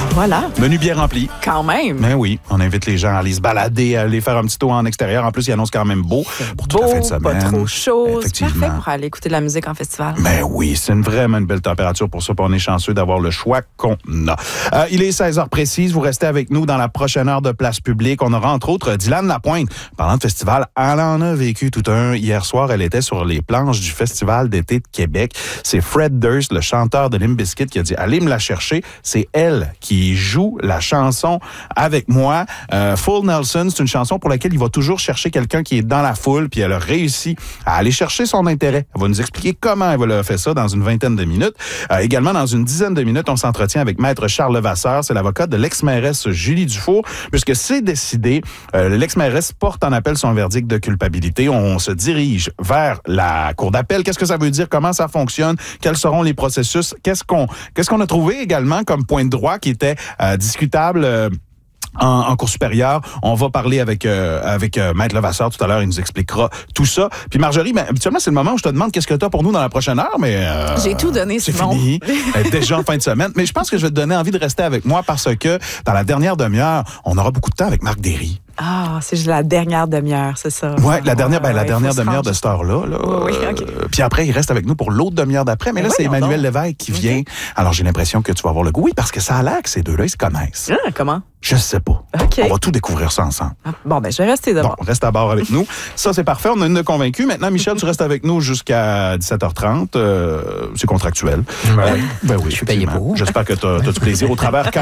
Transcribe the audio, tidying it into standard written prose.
Voilà. Menu bien rempli. Quand même. Ben oui, on invite les gens à aller se balader, à aller faire un petit tour en extérieur. En plus, il annonce quand même beau pour toute la fin de semaine. Pas trop chaud. C'est Effectivement. parfait pour aller écouter de la musique en festival. Ben oui, c'est vraiment une belle température pour ça. Puis on est chanceux d'avoir le choix qu'on a. Il est 16h précise. Vous restez avec nous dans la prochaine heure de Place publique. On aura entre autres Dylan Lapointe. Parlant de festival, elle en a vécu tout un. Hier soir, elle était sur les planches du Festival d'été de Québec. C'est Fred Durst, le chanteur de Limp Bizkit, qui a dit « Allez me la chercher ». C'est elle qui joue la chanson avec moi. Full Nelson, c'est une chanson pour laquelle il va toujours chercher quelqu'un qui est dans la foule, puis elle a réussi à aller chercher son intérêt. Elle va nous expliquer comment elle va le faire ça dans une vingtaine de minutes. Également, dans une dizaine de minutes, on s'entretient avec Maître Charles Levasseur. C'est l'avocat de l'ex-mairesse Julie Dufour, puisque c'est décidé. L'ex-mairesse porte en appel son verdict de culpabilité. On se dirige vers la cour d'appel. Qu'est-ce que ça veut dire? Comment ça fonctionne? Quels seront les processus? Qu'est-ce qu'on a trouvé également comme point de droit qui était discutable en cours supérieur? On va parler avec Maître Levasseur tout à l'heure. Il nous expliquera tout ça. Puis Marjorie, ben, habituellement, c'est le moment où je te demande qu'est-ce que tu as pour nous dans la prochaine heure, mais j'ai tout donné, c'est Simon. fini. Déjà en fin de semaine. Mais je pense que je vais te donner envie de rester avec moi parce que dans la dernière demi-heure, on aura beaucoup de temps avec Marc Derry. Ah, c'est la dernière demi-heure, c'est ça. Oui, la dernière demi-heure de cette heure-là. Oui, OK. Puis après, il reste avec nous pour l'autre demi-heure d'après. Mais là, c'est Emmanuel Lévesque qui vient. Alors, j'ai l'impression que tu vas avoir le goût. Oui, parce que ça a l'air que ces deux-là, ils se connaissent. Ah, comment? Je sais pas. OK. On va tout découvrir ça ensemble. Ah, bon, ben, je vais rester devant. Bon, reste à bord avec nous. Ça, c'est parfait. On a une de convaincue. Maintenant, Michel, tu restes avec nous jusqu'à 17h30. C'est contractuel. Ouais. Ben oui, je suis payé pour. J'espère que tu as du plaisir au travers